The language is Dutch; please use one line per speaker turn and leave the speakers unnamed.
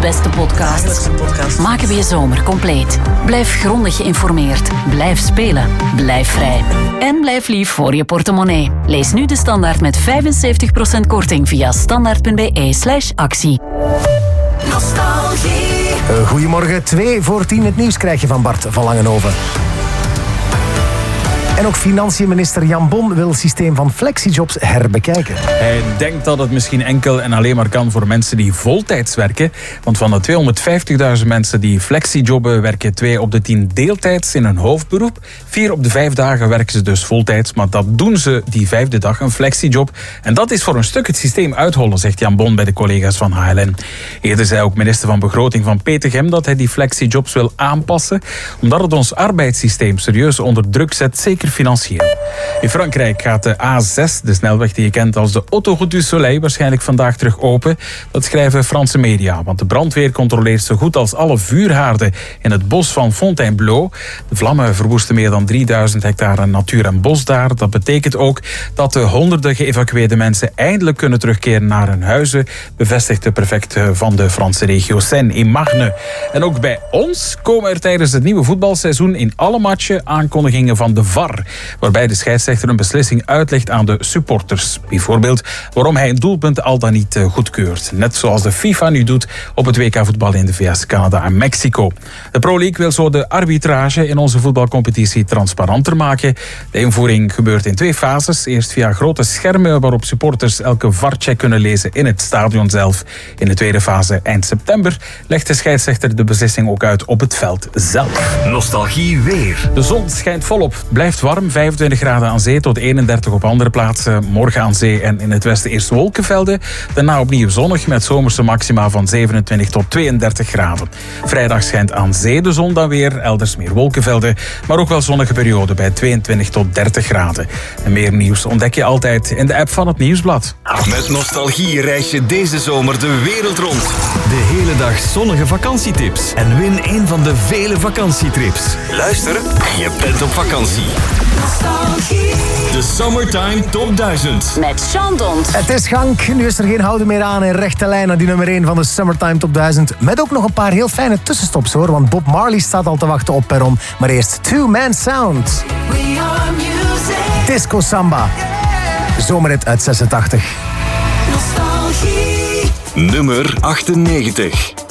beste podcasts. Maken we je zomer compleet. Blijf grondig geïnformeerd. Blijf spelen. Blijf vrij. En blijf lief voor je portemonnee. Lees nu De Standaard met 75% korting via standaard.be/actie.
Nostalgie. Goedemorgen, 2:10 het nieuws krijg je van Bart van Langenhoven. En ook financiënminister Jan Bon wil het systeem van flexijobs herbekijken.
Hij denkt dat het misschien enkel en alleen maar kan voor mensen die voltijds werken. Want van de 250.000 mensen die flexijobben werken 2 op de 10 deeltijds in een hoofdberoep. 4 op de 5 dagen werken ze dus voltijds. Maar dat doen ze die 5e dag een flexijob. En dat is voor een stuk het systeem uithollen, zegt Jan Bon bij de collega's van HLN. Eerder zei ook minister van Begroting van Petegem dat hij die flexijobs wil aanpassen. Omdat het ons arbeidssysteem serieus onder druk zet, zeker financieel. In Frankrijk gaat de A6, de snelweg die je kent als de Autoroute du Soleil, waarschijnlijk vandaag terug open. Dat schrijven Franse media, want de brandweer controleert zo goed als alle vuurhaarden in het bos van Fontainebleau. De vlammen verwoesten meer dan 3000 hectare natuur en bos daar. Dat betekent ook dat de honderden geëvacueerde mensen eindelijk kunnen terugkeren naar hun huizen, bevestigt de prefect van de Franse regio Seine-et-Marne. En ook bij ons komen er tijdens het nieuwe voetbalseizoen in alle matchen aankondigingen van de VAR, waarbij de scheidsrechter een beslissing uitlegt aan de supporters. Bijvoorbeeld waarom hij een doelpunt al dan niet goedkeurt. Net zoals de FIFA nu doet op het WK-voetbal in de VS, Canada en Mexico. De Pro League wil zo de arbitrage in onze voetbalcompetitie transparanter maken. De invoering gebeurt in 2 fases. Eerst via grote schermen waarop supporters elke VAR-check kunnen lezen in het stadion zelf. In de tweede fase, eind september, legt de scheidsrechter de beslissing ook uit op het veld zelf.
Nostalgie weer.
De zon schijnt volop. Blijft warm, 25 graden aan zee tot 31 op andere plaatsen. Morgen aan zee en in het westen eerst wolkenvelden. Daarna opnieuw zonnig met zomerse maxima van 27 tot 32 graden. Vrijdag schijnt aan zee de zon dan weer, elders meer wolkenvelden. Maar ook wel zonnige periode bij 22 tot 30 graden. En meer nieuws ontdek je altijd in de app van het Nieuwsblad.
Met Nostalgie reis je deze zomer de wereld rond. De hele dag zonnige vakantietips. En win een van de vele vakantietrips. Luister en je bent op vakantie. Nostalgie. De Summertime Top 1000.
Met Sean Dont.
Het is gang. Nu is er geen houden meer aan in rechte lijn naar die nummer 1 van de Summertime Top 1000. Met ook nog een paar heel fijne tussenstops hoor. Want Bob Marley staat al te wachten op perron. Maar eerst Two Man Sound. Disco Samba. Zomerhit uit 86.
Nostalgie. Nummer 98.